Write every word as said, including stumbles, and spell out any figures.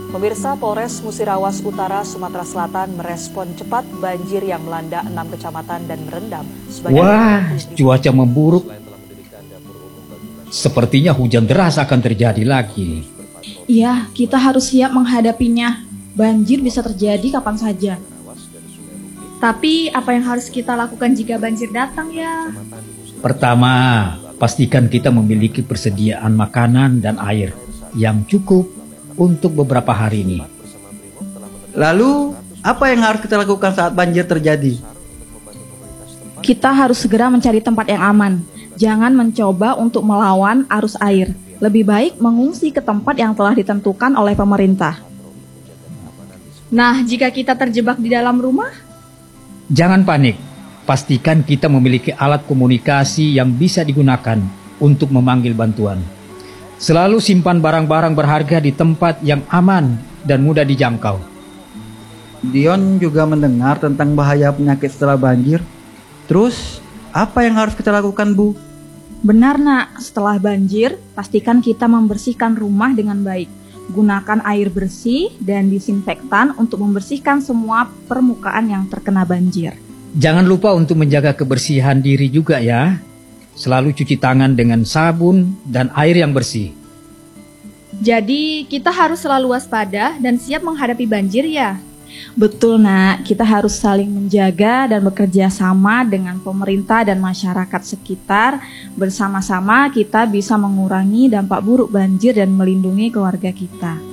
Pemirsa, Polres Musirawas Utara, Sumatera Selatan merespon cepat banjir yang melanda enam kecamatan dan merendam sebagian. Wah, cuaca memburuk. Sepertinya hujan deras akan terjadi lagi. Iya, kita harus siap menghadapinya. Banjir bisa terjadi kapan saja. Tapi apa yang harus kita lakukan jika banjir datang ya? Pertama, pastikan kita memiliki persediaan makanan dan air yang cukup untuk beberapa hari ini. Lalu, apa yang harus kita lakukan saat banjir terjadi? Kita harus segera mencari tempat yang aman. Jangan mencoba untuk melawan arus air. Lebih baik mengungsi ke tempat yang telah ditentukan oleh pemerintah. Nah, jika kita terjebak di dalam rumah? Jangan panik. Pastikan kita memiliki alat komunikasi yang bisa digunakan untuk memanggil bantuan. Selalu simpan barang-barang berharga di tempat yang aman dan mudah dijangkau. Dion juga mendengar tentang bahaya penyakit setelah banjir. Terus, apa yang harus kita lakukan, Bu? Benar, Nak. Setelah banjir, pastikan kita membersihkan rumah dengan baik. Gunakan air bersih dan disinfektan untuk membersihkan semua permukaan yang terkena banjir. Jangan lupa untuk menjaga kebersihan diri juga ya. Selalu cuci tangan dengan sabun dan air yang bersih. Jadi kita harus selalu waspada dan siap menghadapi banjir ya? Betul, Nak. Kita harus saling menjaga dan bekerja sama dengan pemerintah dan masyarakat sekitar. Bersama-sama kita bisa mengurangi dampak buruk banjir dan melindungi keluarga kita.